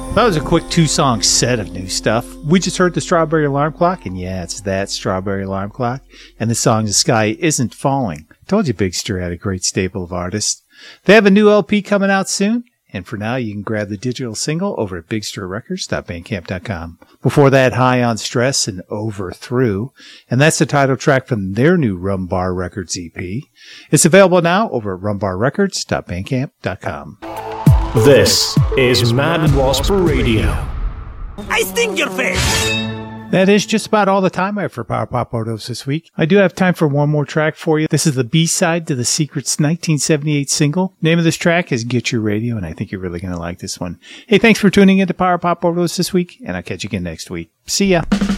That was a quick 2-song set of new stuff. We just heard the Strawberry Alarm Clock, and yeah, it's that Strawberry Alarm Clock. And the song The Sky Isn't Falling. Told you Big Stir had a great stable of artists. They have a new LP coming out soon, and for now you can grab the digital single over at bigstirrecords.bandcamp.com. Before that, High on Stress and Over Through, and that's the title track from their new Rumbar Records EP. It's available now over at rumbarrecords.bandcamp.com. This is Mad Wasp Radio. I stink your face! That is just about all the time I have for Power Pop Photos this week. I do have time for one more track for you. This is the B-side to The Secret's 1978 single. Name of this track is Get Your Radio, and I think you're really going to like this one. Hey, thanks for tuning in to Power Pop Photos this week, and I'll catch you again next week. See ya!